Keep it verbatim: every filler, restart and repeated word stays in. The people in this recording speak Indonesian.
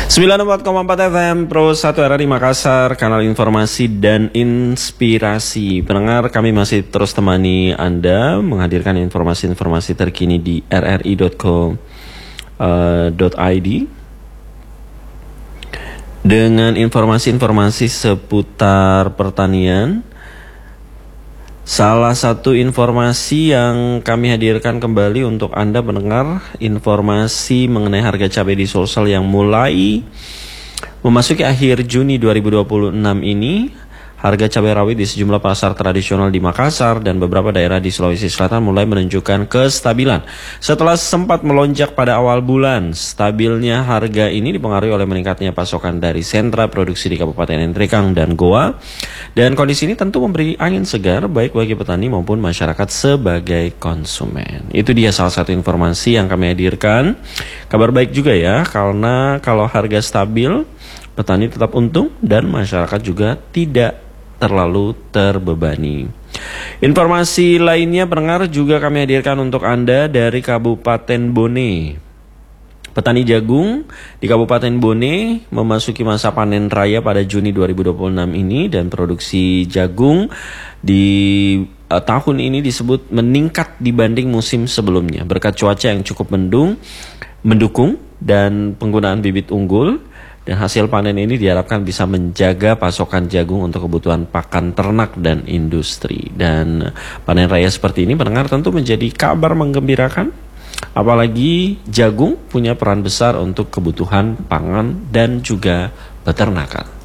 sembilan puluh empat koma empat F M Pro satu R R I Makassar, kanal informasi dan inspirasi. Pendengar, kami masih terus temani Anda menghadirkan informasi-informasi terkini di r r i dot co dot i d dengan informasi-informasi seputar pertanian. Salah satu informasi yang kami hadirkan kembali untuk Anda pendengar, informasi mengenai harga cabai di Sulsel yang mulai memasuki akhir Juni dua ribu dua puluh enam ini. Harga cabai rawit di sejumlah pasar tradisional di Makassar dan beberapa daerah di Sulawesi Selatan mulai menunjukkan kestabilan. Setelah sempat melonjak pada awal bulan, stabilnya harga ini dipengaruhi oleh meningkatnya pasokan dari sentra produksi di Kabupaten Ntrikang dan Goa. Dan kondisi ini tentu memberi angin segar baik bagi petani maupun masyarakat sebagai konsumen. Itu dia salah satu informasi yang kami hadirkan. Kabar baik juga ya, karena kalau harga stabil, petani tetap untung dan masyarakat juga tidak terlalu terbebani. Informasi lainnya pendengar juga kami hadirkan untuk Anda dari Kabupaten Bone. Petani jagung di Kabupaten Bone memasuki masa panen raya pada Juni dua ribu dua puluh enam ini, dan produksi jagung di uh, tahun ini disebut meningkat dibanding musim sebelumnya berkat cuaca yang cukup mendung, mendukung dan penggunaan bibit unggul. Dan hasil panen ini diharapkan bisa menjaga pasokan jagung untuk kebutuhan pakan ternak dan industri. Dan panen raya seperti ini pendengar tentu menjadi kabar menggembirakan, apalagi jagung punya peran besar untuk kebutuhan pangan dan juga peternakan.